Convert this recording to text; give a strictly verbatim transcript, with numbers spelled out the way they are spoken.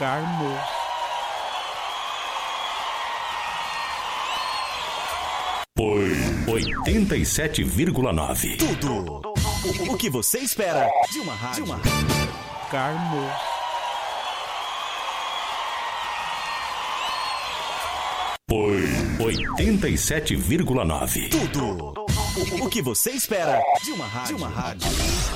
Carmo. oitenta e sete vírgula nove. Tudo o que você espera de uma rádio. De uma... Carmo. oitenta e sete vírgula nove. Tudo o que você espera de uma rádio. De uma rádio.